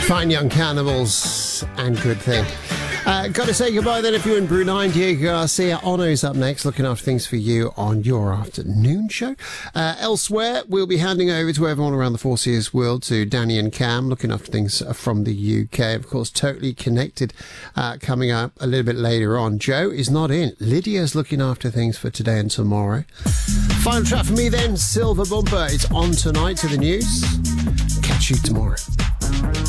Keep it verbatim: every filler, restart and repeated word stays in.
Fine Young Cannibals and Good Thing. Uh, got to say goodbye then if you're in Brunei. Diego Garcia, Ono's up next, looking after things for you on your afternoon show. Uh, elsewhere, we'll be handing over to everyone around the Four Seas world, to Danny and Cam, looking after things from the U K. Of course, Totally Connected uh, coming up a little bit later on. Joe is not in. Lydia's looking after things for today and tomorrow. Final track for me then, Silver Bumper. It's on tonight to the news. Catch you tomorrow.